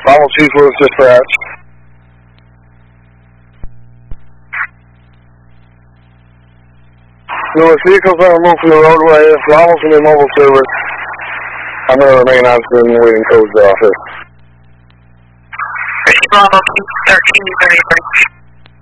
Bravo Chief Lewis Dispatch. Lewis, vehicles are removed from the roadway. Bravo's going to be mobile service. I'm going to remain on scene waiting codes office. Bravo 1333.